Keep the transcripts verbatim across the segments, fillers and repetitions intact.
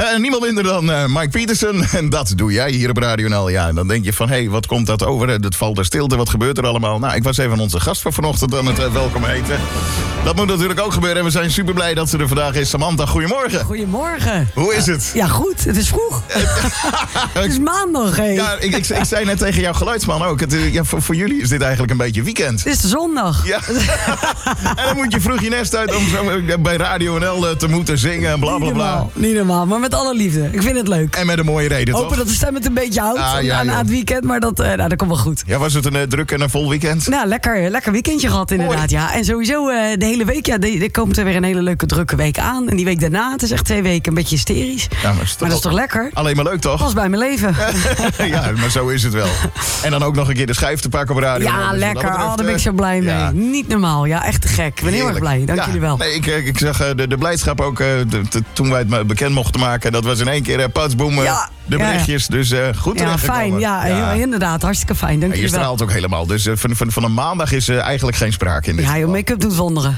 Uh, niemand minder dan uh, Mike Pietersen. En dat doe jij hier op Radio N L. Ja, en dan denk je van, hé, hey, wat komt dat over? Het valt er stilte, wat gebeurt er allemaal? Nou, ik was even onze gast van vanochtend aan het uh, welkom heten. Dat moet natuurlijk ook gebeuren. En we zijn super blij dat ze er vandaag is. Samantha, goedemorgen. Goedemorgen. Hoe is het? Ja, goed. Het is vroeg. Het is maandag, hé. Ja, ik, ik, ik zei net tegen jouw geluidsman ook. Het, ja, voor, voor jullie is dit eigenlijk een beetje weekend. Het is de zondag. Ja. En dan moet je vroeg je nest uit om zo bij Radio N L te moeten zingen en bla bla bla. Niet normaal, maar met alle liefde. Ik vind het leuk. En met een mooie reden, toch? Hopen dat de stem het een beetje houdt ah, ja, aan, aan het weekend, maar dat, uh, nou, dat komt wel goed. Ja, was het een uh, druk en een vol weekend? Nou, lekker, lekker weekendje gehad inderdaad, Mooi. ja. En sowieso uh, de hele week, ja, er komt er weer een hele leuke drukke week aan. En die week daarna, het is echt twee weken een beetje hysterisch. Ja, maar, is maar dat is toch lekker? Alleen maar leuk, toch? Pas bij mijn leven. Ja, maar zo is het wel. En dan ook nog een keer de schijf te pakken op radio. Ja, dus lekker. Betreft, oh, daar ben ik zo blij mee. Ja. Niet normaal. Ja, echt te gek. Ik ben heel erg blij. Dank ja. jullie wel. Nee, ik, ik zag uh, de, de blijdschap ook uh, de, de, toen wij het bekend mochten maken. Dat was in één keer uh, patsboom, uh, ja. de berichtjes. Ja. Dus uh, goed Ja, fijn. Ja, ja, inderdaad. Hartstikke fijn. Dank ja, jullie je wel. Je straalt ook helemaal. Dus uh, van, van, van een maandag is uh, eigenlijk geen sprake in dit Ja, je make-up doet wonderen.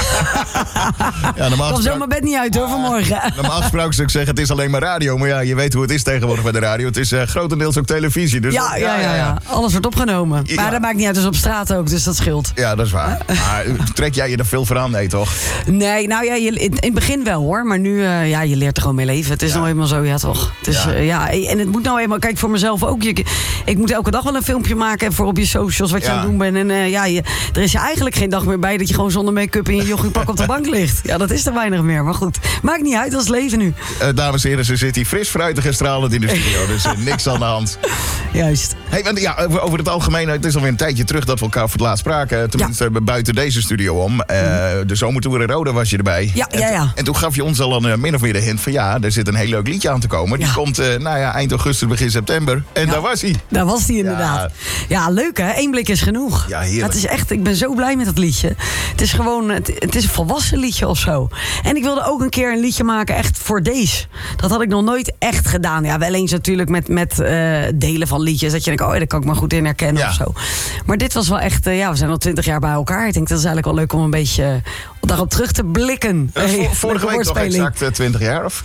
Ja, normaal kom zo mijn bed niet uit hoor, vanmorgen. Normaal gesproken zou ik zeggen, het is alleen maar radio. Maar ja, je weet hoe het is tegenwoordig bij de radio. Het is uh, grotendeels ook televisie. Dus ja, ja, ja, ja, alles wordt opgenomen. Ja. Maar dat maakt niet uit, dus op straat ook, dus dat scheelt. Ja, dat is waar. Maar trek jij je er veel voor aan? Nee, toch? Nee, nou ja, je, in het begin wel hoor. Maar nu, uh, ja, je leert er gewoon mee leven. Het is ja. nou eenmaal zo, ja toch. Dus, ja. Uh, ja, en het moet nou eenmaal, kijk voor mezelf ook. Je, ik moet elke dag wel een filmpje maken voor op je socials wat je ja. aan het doen bent. En uh, ja, je, er is je eigenlijk geen dag meer bij dat je gewoon zonder make-up in je joggingpak op de bank ligt. Ja, dat is er weinig meer. Maar goed, maakt niet uit, dat is leven nu. Uh, dames en heren, ze zit hier fris, fruitig en stralend in de studio. Dus uh, niks aan de hand. Juist. Hey, want, ja, over het algemeen, het is alweer een tijdje terug dat we elkaar voor het laatst spraken. Tenminste, ja. buiten deze studio om. Uh, de zomertour in Rode was je erbij. Ja, en, ja, ja. En toen gaf je ons al een uh, min of meer de hint van ja, er zit een heel leuk liedje aan te komen. Die ja. komt uh, nou ja, eind augustus, begin september. En ja. daar was hij. Daar was hij inderdaad. Ja, ja leuk hè. Eén blik is genoeg. Ja, heerlijk. Het is echt, ik ben zo blij met dat liedje. Het is gewoon, het, het is een volwassen liedje of zo. En ik wilde ook een keer een liedje maken echt voor deze. Dat had ik nog nooit echt gedaan. Ja, wel eens natuurlijk met, met uh, delen van liedjes. Dat je denkt, oh, daar kan ik me goed in herkennen ja. of zo. Maar dit was wel echt, uh, ja, we zijn al twintig jaar bij elkaar. Ik denk dat is eigenlijk wel leuk om een beetje uh, daarop terug te blikken. Uh, hey, vorige week toch exact uh, twintig jaar? Of?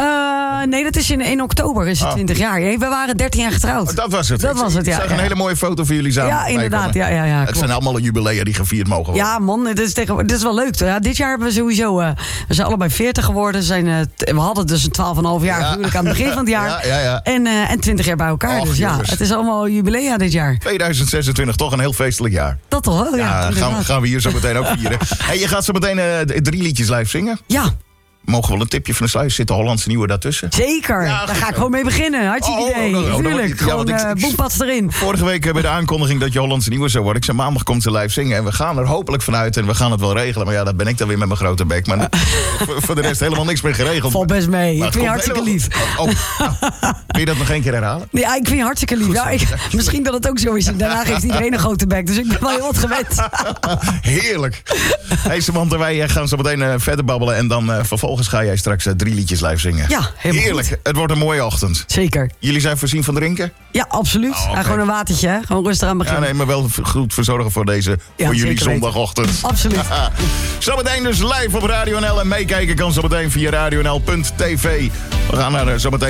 Uh, nee, dat is in, in oktober is het oh. twintig jaar. Nee, we waren dertien jaar getrouwd. Oh, dat was het. Dat ik, was het, ja. Ik zag ja. een hele mooie foto van jullie samen. Ja, inderdaad. Ja, ja, ja, het zijn allemaal jubilea die gevierd mogen worden. Ja, man, het is, tegen, het is wel leuk. Ja, dit jaar hebben we sowieso, uh, we zijn allebei veertig geworden. Zijn, uh, t- we hadden dus een twaalf komma vijf jaar ja. huwelijk aan het begin van het jaar. Ja, ja, ja. En, uh, en twintig jaar bij elkaar. Och, dus ja, jongens. Het is allemaal jubilea dit jaar. tweeduizend zesentwintig, toch een heel feestelijk jaar. Dat toch wel, ja. Ja, gaan, gaan we hier zo meteen ook vieren. Hey, je gaat zo meteen uh, drie liedjes live zingen. Ja. Mogen we wel een tipje van de sluis? Zit de Hollandse Nieuwe daartussen? Zeker, ja, daar ga ik gewoon mee beginnen. Hartstikke oh, idee, oh, oh, natuurlijk. Ja, gewoon uh, boempats erin. Vorige week bij de aankondiging dat je Hollandse Nieuwe zou worden. Ik zei maandag komt ze live zingen. En we gaan er hopelijk vanuit en we gaan het wel regelen. Maar ja, dat ben ik dan weer met mijn grote bek. Maar voor, voor de rest helemaal niks meer geregeld. Valt best mee. Maar ik vind je hartstikke lief. Oh, oh, nou, wil je dat nog één keer herhalen? Ja, ik vind je hartstikke lief. Ja, ik, misschien dat het ook zo is. Daarna geeft iedereen een grote bek. Dus ik ben wel heel wat gewend. Heerlijk. Hey Samantha, wij gaan zo meteen uh, verder babbelen. En dan uh, vervolgens ga jij straks uh, drie liedjes live zingen. Ja, helemaal heerlijk. Goed. Het wordt een mooie ochtend. Zeker. Jullie zijn voorzien van drinken? Ja, absoluut. Oh, okay. ja, gewoon een watertje, hè? Gewoon rustig aan beginnen. Ja, nee, maar wel goed verzorgen voor deze, ja, voor jullie zondagochtend. Weten. Absoluut. Zometeen dus live op Radio N L. En meekijken kan zometeen via radio n l punt t v. We gaan naar uh, zometeen